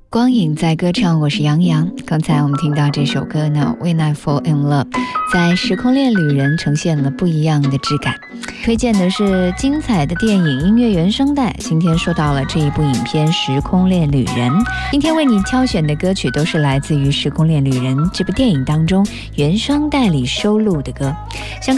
光影在歌唱，我是杨洋。刚才我们听到这首歌呢， When I Fall in Love 在时空恋旅人呈现了不一样的质感。推荐的是精彩的电影音乐原声带，今天说到了这一部影片《时空恋旅人》。今天为你挑选的歌曲都是来自于《时空恋旅人》这部电影当中原声带里收录的歌。